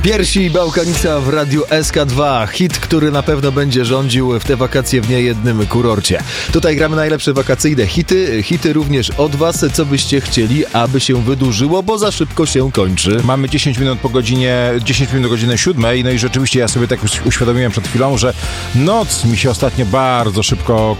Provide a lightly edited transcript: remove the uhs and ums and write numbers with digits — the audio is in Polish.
Piersi i Bałkanica w Radiu SK2. Hit, który na pewno będzie rządził w te wakacje w niejednym kurorcie. Tutaj gramy najlepsze wakacyjne hity. Hity również od was, co byście chcieli, aby się wydłużyło, bo za szybko się kończy. Mamy 10 minut do godziny 7. No i rzeczywiście ja sobie tak uświadomiłem przed chwilą, że noc mi się ostatnio bardzo szybko